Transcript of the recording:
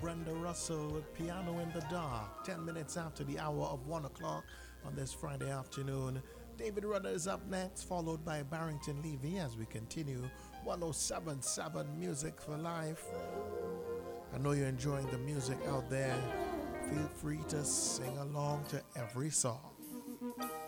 Brenda Russell with Piano in the Dark. 10 minutes after the hour of 1 o'clock on this Friday afternoon. David Rudder is up next, followed by Barrington Levy as we continue 1077 Music for Life. I know you're enjoying the music out there. Feel free to sing along to every song.